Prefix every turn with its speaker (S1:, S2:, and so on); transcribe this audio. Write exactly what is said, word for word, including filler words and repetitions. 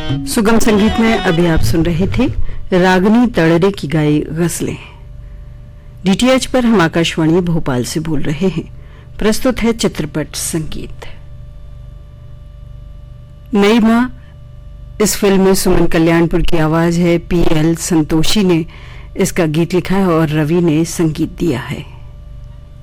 S1: सुगम संगीत में अभी आप सुन रहे थे रागनी तड़रे की गाई गजलें। डीटीएच पर हम आकाशवाणी भोपाल से बोल रहे हैं। प्रस्तुत है चित्रपट संगीत। नई मां इस फिल्म में सुमन कल्याणपुर की आवाज है। पी एल संतोषी ने इसका गीत लिखा है और रवि ने संगीत दिया है।